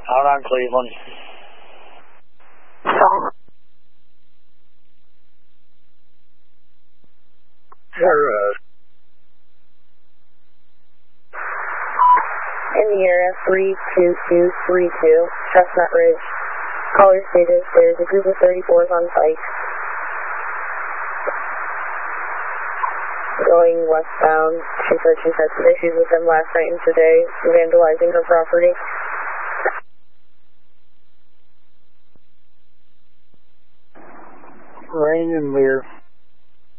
Out on Cleveland. In the area 32232, Chestnut Ridge. Caller stated there's a group of 34s on site. Going westbound. She said she's had some issues with them last night and today, vandalizing her property. Rain and Lear.